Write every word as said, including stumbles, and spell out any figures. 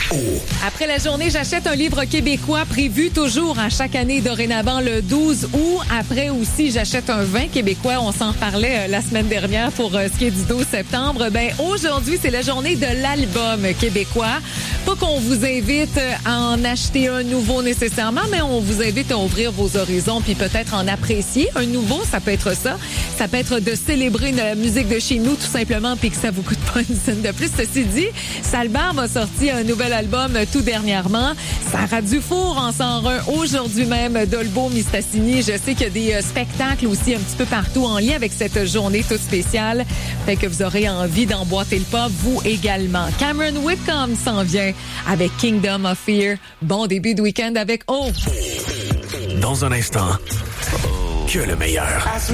Après la journée, j'achète un livre québécois prévu toujours à chaque année dorénavant le douze août. Après aussi, j'achète un vin québécois. On s'en parlait euh, la semaine dernière pour euh, ce qui est du douze septembre. Ben aujourd'hui, c'est la journée de l'album québécois. Pas qu'on vous invite à en acheter un nouveau nécessairement, mais on vous invite à ouvrir vos horizons puis peut-être en apprécier un nouveau. Ça peut être ça. Ça peut être de célébrer la musique de chez nous tout simplement puis que ça vous coûte pas une scène de plus. Ceci dit, Salbarbe a sorti un nouvel album tout dernièrement. Sarah Dufour en sort un aujourd'hui même, Dolbeau Mistassini. Je sais qu'il y a des euh, spectacles aussi un petit peu partout en lien avec cette journée toute spéciale. Fait que vous aurez envie d'emboîter le pas, vous également. Cameron Whitcomb s'en vient avec Kingdom of Fear. Bon début de week-end avec O. Dans un instant, que le meilleur.